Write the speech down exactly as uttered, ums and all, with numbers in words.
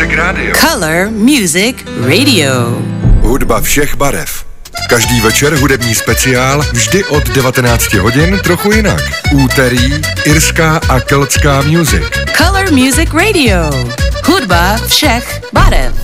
Music Radio. Color Music Radio. Hudba všech barev. Každý večer hudební speciál, vždy od devatenácti hodin, trochu jinak. Úterý, irská a keltská music. Color Music Radio. Hudba všech barev.